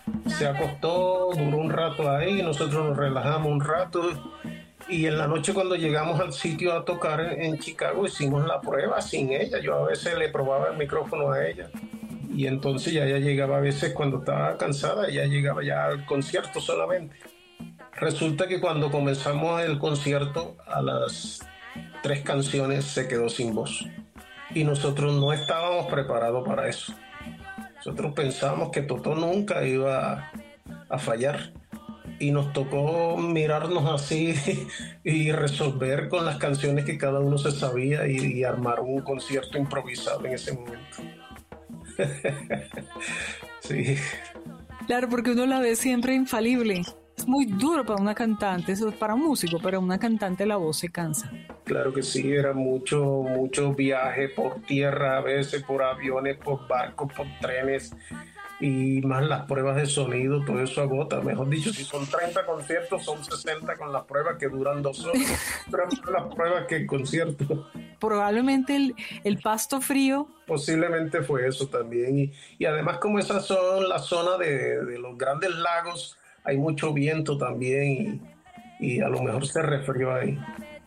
Se acostó, duró un rato ahí, nosotros nos relajamos un rato y en la noche cuando llegamos al sitio a tocar en Chicago hicimos la prueba sin ella. Yo a veces le probaba el micrófono a ella y entonces ya ella llegaba a veces cuando estaba cansada, ella llegaba ya al concierto solamente. Resulta que cuando comenzamos el concierto a las 3 canciones se quedó sin voz y nosotros no estábamos preparados para eso. Nosotros pensábamos que Totó nunca iba a fallar y nos tocó mirarnos así y resolver con las canciones que cada uno se sabía y armar un concierto improvisado en ese momento. Sí, Claro, porque uno la ve siempre infalible. Es muy duro para una cantante, eso es para un músico, pero una cantante la voz se cansa. claro que sí, era mucho viaje por tierra, a veces por aviones, por barcos, por trenes y más las pruebas de sonido, todo eso agota. Mejor dicho, si son 30 conciertos, son 60 con las pruebas que duran 2 horas. Pero más las pruebas que el concierto. Probablemente el pasto frío. Posiblemente fue eso también. Y además como esas son la zona de los grandes lagos, hay mucho viento también y a lo mejor se resfrió ahí.